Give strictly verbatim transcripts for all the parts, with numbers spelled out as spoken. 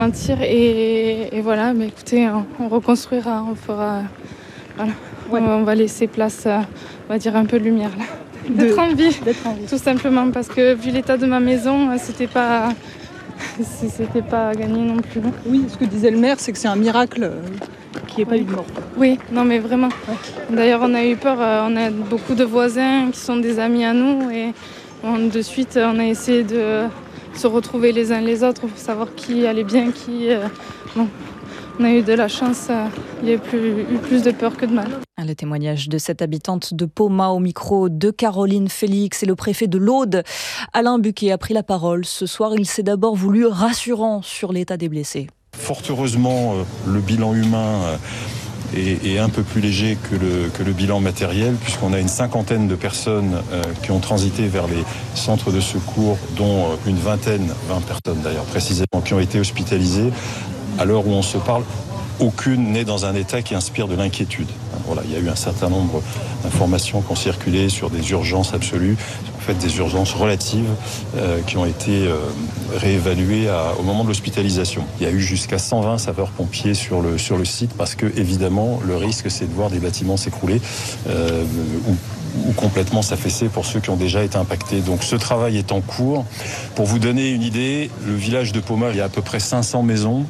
Mentir et, et voilà, mais écoutez, on, on reconstruira, on fera, voilà, ouais. on, on va laisser place, à, on va dire un peu de lumière là, d'être en vie, d'être en vie, tout simplement parce que vu l'état de ma maison, c'était pas, c'était pas gagné non plus. Oui, ce que disait le maire, c'est que c'est un miracle qu'il n'y ait pas oui. eu de mort. Oui, non mais vraiment. Ouais. D'ailleurs, on a eu peur, on a beaucoup de voisins qui sont des amis à nous et on, de suite, on a essayé de se retrouver les uns les autres pour savoir qui allait bien, qui... Euh, bon, on a eu de la chance, euh, il y a plus, eu plus de peur que de mal. Le témoignage de cette habitante de Poma au micro de Caroline Félix et le préfet de l'Aude, Alain Buquet, a pris la parole. Ce soir, il s'est d'abord voulu rassurant sur l'état des blessés. Fort heureusement, le bilan humain est, est un peu plus léger que le, que le bilan matériel, puisqu'on a une cinquantaine de personnes euh, qui ont transité vers les centres de secours, dont une vingtaine, vingt personnes d'ailleurs précisément, qui ont été hospitalisées. À l'heure où on se parle, aucune n'est dans un état qui inspire de l'inquiétude. Voilà, il y a eu un certain nombre d'informations qui ont circulé sur des urgences absolues, en fait des urgences relatives euh, qui ont été euh, réévaluées à, au moment de l'hospitalisation. Il y a eu jusqu'à cent vingt sapeurs-pompiers sur le, sur le site parce que, évidemment, le risque, c'est de voir des bâtiments s'écrouler euh, ou, ou complètement s'affaisser pour ceux qui ont déjà été impactés. Donc ce travail est en cours. Pour vous donner une idée, le village de Poma, il y a à peu près cinq cents maisons.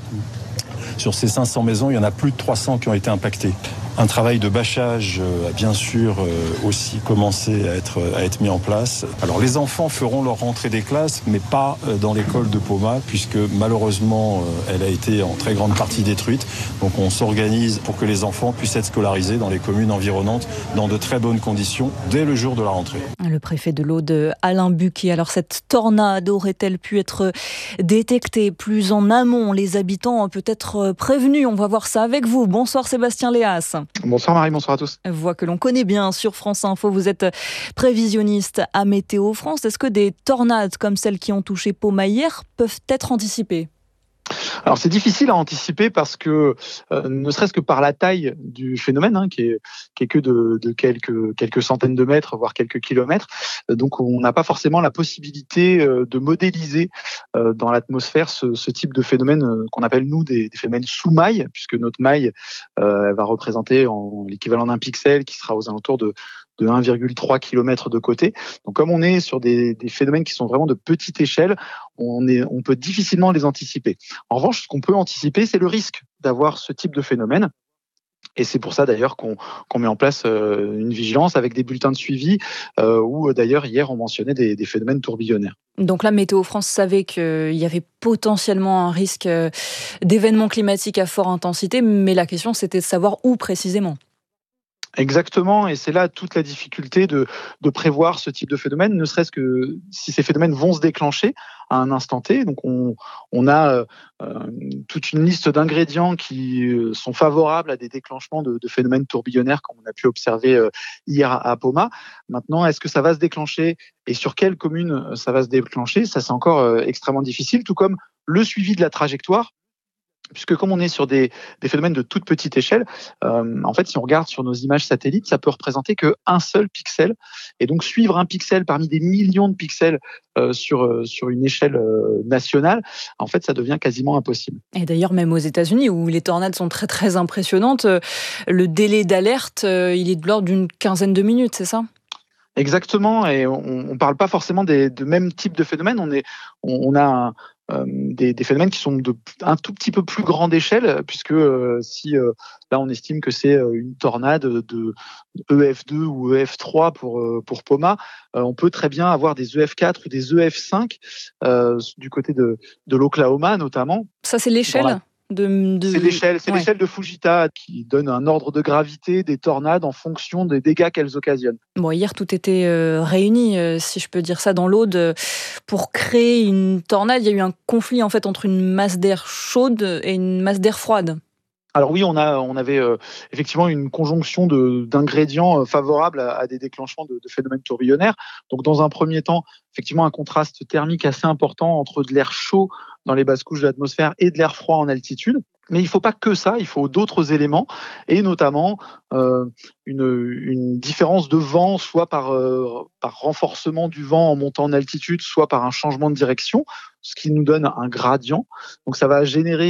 Sur ces cinq cents maisons, il y en a plus de trois cents qui ont été impactées. Un travail de bâchage a bien sûr aussi commencé à être, à être mis en place. Alors les enfants feront leur rentrée des classes, mais pas dans l'école de Poma, puisque malheureusement elle a été en très grande partie détruite. Donc on s'organise pour que les enfants puissent être scolarisés dans les communes environnantes dans de très bonnes conditions dès le jour de la rentrée. Le préfet de l'Aude, Alain Buquet. Alors cette tornade aurait-elle pu être détectée plus en amont? Les habitants peut-être prévenus. On va voir ça avec vous. Bonsoir Sébastien Léas. Bonsoir Marie, bonsoir à tous. Voix que l'on connaît bien sur France Info. Vous êtes prévisionniste à Météo France. Est-ce que des tornades comme celles qui ont touché Poma hier peuvent être anticipées ? Alors c'est difficile à anticiper parce que euh, ne serait-ce que par la taille du phénomène, hein, qui, est, qui est que de, de quelques, quelques centaines de mètres, voire quelques kilomètres, euh, donc on n'a pas forcément la possibilité euh, de modéliser euh, dans l'atmosphère ce, ce type de phénomène euh, qu'on appelle nous des, des phénomènes sous maille, puisque notre maille euh, elle va représenter en l'équivalent d'un pixel qui sera aux alentours de de un virgule trois kilomètres de côté. Donc comme on est sur des, des phénomènes qui sont vraiment de petite échelle, on, est, on peut difficilement les anticiper. En revanche, ce qu'on peut anticiper, c'est le risque d'avoir ce type de phénomène. Et c'est pour ça d'ailleurs qu'on, qu'on met en place euh, une vigilance avec des bulletins de suivi euh, où d'ailleurs hier on mentionnait des, des phénomènes tourbillonnaires. Donc là, Météo France savait qu'il y avait potentiellement un risque d'événements climatiques à forte intensité, mais la question c'était de savoir où précisément. Exactement, et c'est là toute la difficulté de, de prévoir ce type de phénomène, ne serait-ce que si ces phénomènes vont se déclencher à un instant T. Donc on, on a euh, toute une liste d'ingrédients qui sont favorables à des déclenchements de, de phénomènes tourbillonnaires comme on a pu observer euh, hier à, à Poma. Maintenant, est-ce que ça va se déclencher et sur quelle commune ça va se déclencher? Ça, c'est encore euh, extrêmement difficile, tout comme le suivi de la trajectoire. Puisque comme on est sur des, des phénomènes de toute petite échelle, euh, en fait, si on regarde sur nos images satellites, ça peut représenter qu'un seul pixel. Et donc, suivre un pixel parmi des millions de pixels euh, sur, euh, sur une échelle euh, nationale, en fait, ça devient quasiment impossible. Et d'ailleurs, même aux États-Unis, où les tornades sont très, très impressionnantes, le délai d'alerte, euh, il est de l'ordre d'une quinzaine de minutes, c'est ça ? Exactement, et on ne parle pas forcément des, de même type de phénomène. On, est, on, on a un, euh, des, des phénomènes qui sont de un tout petit peu plus grande échelle, puisque euh, si euh, là on estime que c'est une tornade de E F deux ou E F trois pour, pour Poma, euh, on peut très bien avoir des E F quatre ou des E F cinq euh, du côté de, de l'Oklahoma notamment. Ça c'est l'échelle ? De, de... C'est l'échelle, c'est ouais. l'échelle de Fujita qui donne un ordre de gravité des tornades en fonction des dégâts qu'elles occasionnent. Bon, hier, tout était euh, réuni, euh, si je peux dire ça, dans l'Aude, euh, pour créer une tornade. Il y a eu un conflit en fait entre une masse d'air chaude et une masse d'air froide. Alors oui, on a, on avait euh, effectivement une conjonction de, d'ingrédients euh, favorables à, à des déclenchements de, de phénomènes tourbillonnaires. Donc dans un premier temps, effectivement un contraste thermique assez important entre de l'air chaud dans les basses couches de l'atmosphère et de l'air froid en altitude. Mais il ne faut pas que ça, il faut d'autres éléments, et notamment euh, une, une différence de vent, soit par, euh, par renforcement du vent en montant en altitude, soit par un changement de direction. ce qui nous donne un gradient. Donc ça va générer